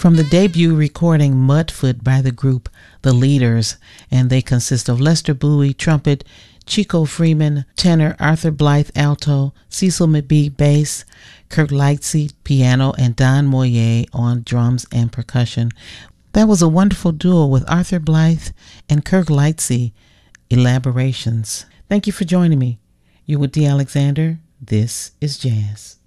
from the debut recording Mudfoot by the group The Leaders, and they consist of Lester Bowie, trumpet, Chico Freeman, tenor, Arthur Blythe, alto, Cecil McBee, bass, Kirk Lightsey, piano, and Don Moyer on drums and percussion. That was a wonderful duo with Arthur Blythe and Kirk Lightsey. Elaborations. Thank you for joining me. You're with D. Alexander. This is Jazz.